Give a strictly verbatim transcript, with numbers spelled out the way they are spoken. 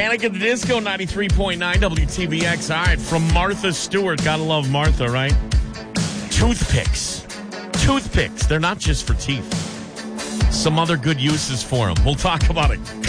Panic at the Disco, ninety-three point nine W T B X. All right, from Martha Stewart. Gotta love Martha, right? Toothpicks. Toothpicks. They're not just for teeth. Some other good uses for them. We'll talk about it.